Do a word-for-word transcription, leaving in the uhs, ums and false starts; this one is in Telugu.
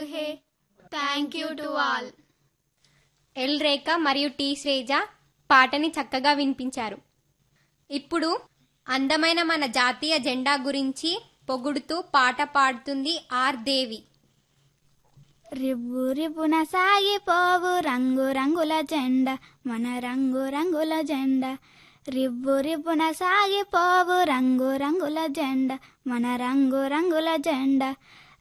Hey. Thank you to all. L రేఖ మరియు టి శ్వేజ పాటని చక్కగా వినిపించారు. ఇప్పుడు అందమైన మన జాతీయ జెండా గురించి పొగుడుతూ పాట పాడుతుంది ఆర్ దేవి. రివ్వు రివ్వున సాగిపోవు రంగు రంగుల జెండా మన రంగు రంగుల జెండా. రివ్వు రివ్వున సాగిపోవు రంగు రంగుల జెండా మన రంగు రంగుల జెండా.